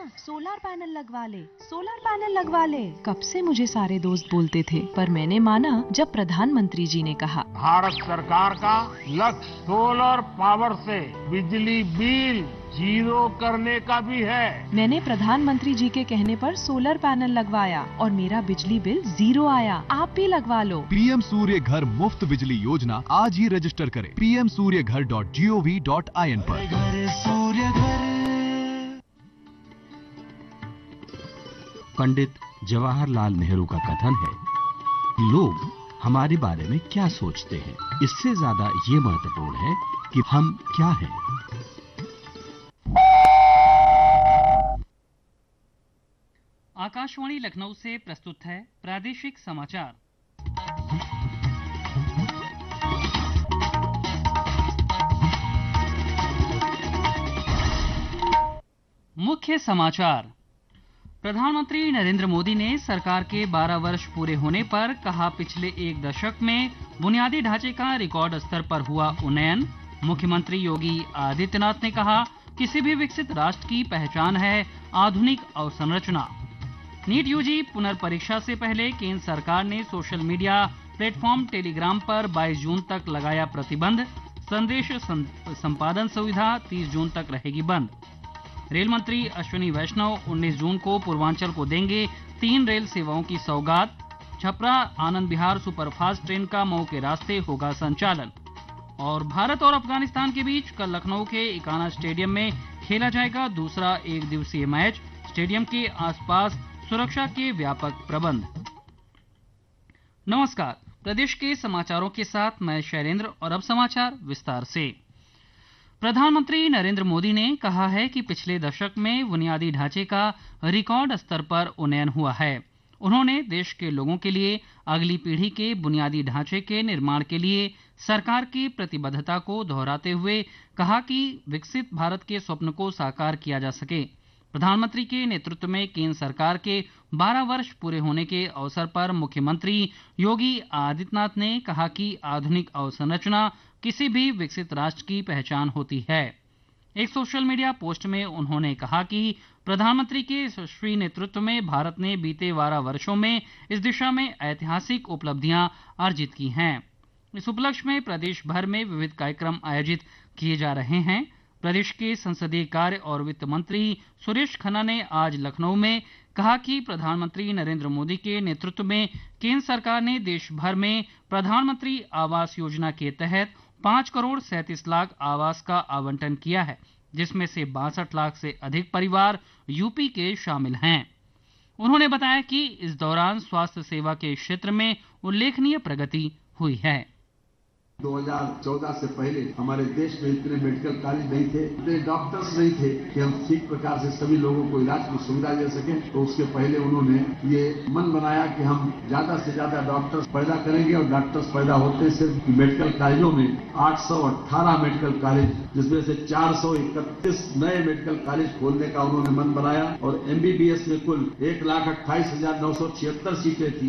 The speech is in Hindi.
सोलर पैनल लगवा ले, सोलर पैनल लगवा ले। कब से मुझे सारे दोस्त बोलते थे, पर मैंने माना जब प्रधानमंत्री जी ने कहा भारत सरकार का लक्ष्य सोलर पावर से बिजली बिल जीरो करने का भी है। मैंने प्रधानमंत्री जी के कहने पर सोलर पैनल लगवाया और मेरा बिजली बिल 0 आया। आप भी लगवा लो। पीएम सूर्य घर मुफ्त बिजली योजना आज ही रजिस्टर करें pmsuryaghar.gov.in पर। पंडित जवाहरलाल नेहरू का कथन है, लोग हमारे बारे में क्या सोचते हैं, इससे ज्यादा ये महत्वपूर्ण है कि हम क्या हैं। आकाशवाणी लखनऊ से प्रस्तुत है प्रादेशिक समाचार। मुख्य समाचार। प्रधानमंत्री नरेंद्र मोदी ने सरकार के 12 वर्ष पूरे होने पर कहा, पिछले एक दशक में बुनियादी ढांचे का रिकॉर्ड स्तर पर हुआ उन्नयन। मुख्यमंत्री योगी आदित्यनाथ ने कहा, किसी भी विकसित राष्ट्र की पहचान है आधुनिक अवसंरचना। नीट यूजी पुनर्परीक्षा से पहले केंद्र सरकार ने सोशल मीडिया प्लेटफॉर्म टेलीग्राम पर 22 जून तक लगाया प्रतिबंध। संदेश संपादन सुविधा 30 जून तक रहेगी बंद। रेल मंत्री अश्विनी वैष्णव 19 जून को पूर्वांचल को देंगे 3 रेल सेवाओं की सौगात। छपरा आनंद विहार सुपरफास्ट ट्रेन का मऊ के रास्ते होगा संचालन। और भारत और अफगानिस्तान के बीच कल लखनऊ के इकाना स्टेडियम में खेला जाएगा दूसरा एक दिवसीय मैच। स्टेडियम के आसपास सुरक्षा के व्यापक प्रबंध। नमस्कार, प्रदेश के समाचारों के साथ मैं शैलेंद्र और अब समाचार विस्तार से। प्रधानमंत्री नरेंद्र मोदी ने कहा है कि पिछले दशक में बुनियादी ढांचे का रिकॉर्ड स्तर पर उन्नयन हुआ है। उन्होंने देश के लोगों के लिए अगली पीढ़ी के बुनियादी ढांचे के निर्माण के लिए सरकार की प्रतिबद्धता को दोहराते हुए कहा कि विकसित भारत के स्वप्न को साकार किया जा सके। प्रधानमंत्री के नेतृत्व में केंद्र सरकार के 12 वर्ष पूरे होने के अवसर पर मुख्यमंत्री योगी आदित्यनाथ ने कहा कि आधुनिक अवसंरचना किसी भी विकसित राष्ट्र की पहचान होती है। एक सोशल मीडिया पोस्ट में उन्होंने कहा कि प्रधानमंत्री के यशस्वी नेतृत्व में भारत ने बीते 12 वर्षों में इस दिशा में ऐतिहासिक उपलब्धियां अर्जित की हैं। इस उपलक्ष्य में प्रदेश भर में विविध कार्यक्रम आयोजित किए जा रहे हैं। प्रदेश के संसदीय कार्य और वित्त मंत्री सुरेश खन्ना ने आज लखनऊ में कहा कि प्रधानमंत्री नरेंद्र मोदी के नेतृत्व में केंद्र सरकार ने देश भर में प्रधानमंत्री आवास योजना के तहत 5 करोड़ 37 लाख आवास का आवंटन किया है, जिसमें से 62 लाख से अधिक परिवार यूपी के शामिल हैं। उन्होंने बताया कि इस दौरान स्वास्थ्य सेवा के क्षेत्र में उल्लेखनीय प्रगति हुई है। 2014 से पहले हमारे देश में इतने मेडिकल कॉलेज नहीं थे, इतने डॉक्टर्स नहीं थे कि हम ठीक प्रकार से सभी लोगों को इलाज की सुविधा दे सकें। तो उसके पहले उन्होंने ये मन बनाया कि हम ज्यादा से ज्यादा डॉक्टर्स पैदा करेंगे और डॉक्टर्स पैदा होते सिर्फ मेडिकल कॉलेजों में 818 मेडिकल कॉलेज, जिसमें से 431 नए मेडिकल कॉलेज खोलने का उन्होंने मन बनाया और MBBS में कुल 1,28,976 सीटें थी।